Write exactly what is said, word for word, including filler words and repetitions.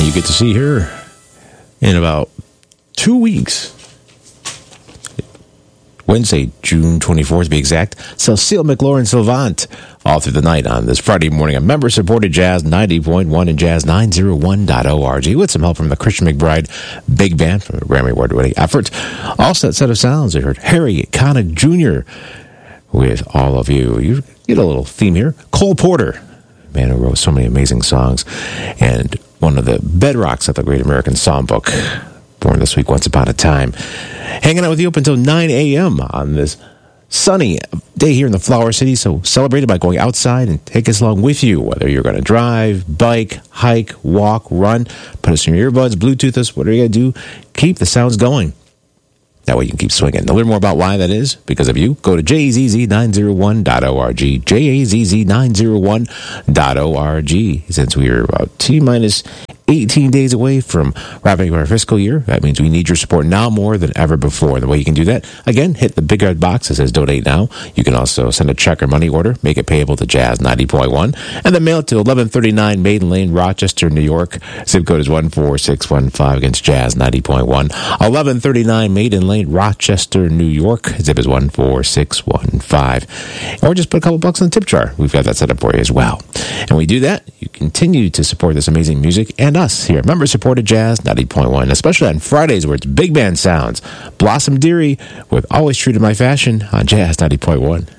you get to see her in about two weeks. Wednesday, June twenty-fourth to be exact. Cecile McLaurin Sylvant all through the night on this Friday morning. A member-supported Jazz ninety point one and Jazz nine oh one dot org with some help from the Christian McBride Big Band from a Grammy Award-winning effort. Also, that set of sounds, I heard Harry Connick Junior with All of You. You get a little theme here. Cole Porter, man who wrote so many amazing songs, and one of the bedrocks of the Great American Songbook. Born this week, Once Upon a Time. Hanging out with you up until nine a.m. on this sunny day here in the Flower City. So celebrate it by going outside and take us along with you, whether you're going to drive, bike, hike, walk, run. Put us in your earbuds, Bluetooth us, whatever you got to do. Keep the sounds going. That way you can keep swinging. To learn more about why that is, because of you, go to J A Z Z nine oh one dot org. J A Z Z nine oh one dot org. Since we are about T-minus eighteen days away from wrapping up our fiscal year, that means we need your support now more than ever before. The way you can do that, again, hit the big red box that says Donate Now. You can also send a check or money order, make it payable to Jazz ninety point one, and then mail it to eleven thirty-nine Maiden Lane, Rochester, New York. Zip code is one four six one five against Jazz ninety point one. eleven thirty-nine Maiden Lane, Rochester, New York. Zip is one four six one five. Or just put a couple bucks on the tip jar. We've got that set up for you as well. And we do that, you continue to support this amazing music and us here. Member supported Jazz ninety point one, especially on Fridays where it's big band sounds. Blossom Dearie with Always True to My Fashion on Jazz ninety point one.